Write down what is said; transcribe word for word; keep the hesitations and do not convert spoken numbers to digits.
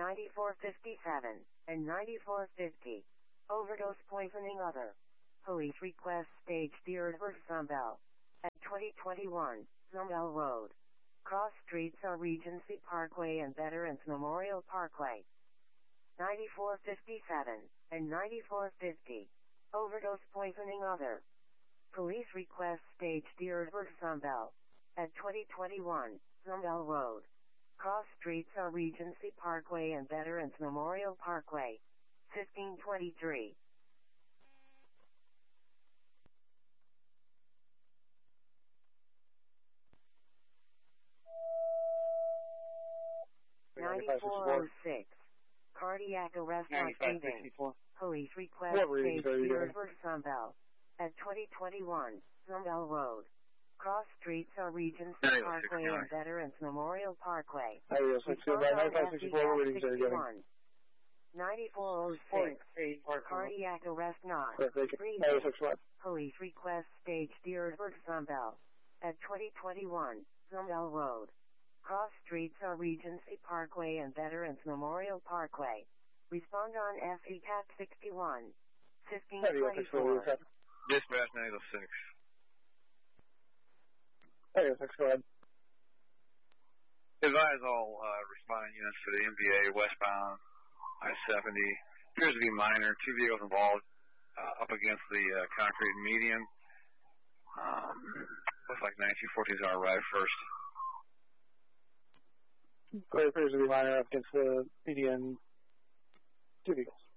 ninety-four fifty-seven, and ninety-four fifty. Overdose poisoning other. Police request stage steered for Sunbelt. At twenty twenty-one, Sunbelt Road. Cross streets are Regency Parkway and Veterans Memorial Parkway. ninety-four fifty-seven, and ninety-four fifty. Overdose poisoning other. Police request stage steered for Sunbelt. At twenty twenty-one, Sunbelt Road. Cross streets are Regency Parkway and Veterans Memorial Parkway. fifteen twenty-three. ninety-four oh six. Cardiac arrest not breathing. Police request stage steered for Sunbelt. At twenty twenty-one, Sunbelt Road. Cross streets are Regency Parkway and Veterans Memorial Parkway. sixty-one. ninety-four oh six. Cardiac arrest not breathing. Police request stage steered for Sunbelt. At twenty twenty-one, Sunbelt Road. Cross streets are Regency Parkway and Veterans Memorial Parkway. Respond on F E C A T sixty-one. fifteen twenty-four. Dispatch nine oh six. Hey, six, go ahead. Advise all uh, responding units for the M V A westbound I seventy. Appears to be minor. Two vehicles involved uh, up against the uh, concrete median. Um, looks like nineteen fourteen is our ride first. It appears to be minor up against the median. Two vehicles.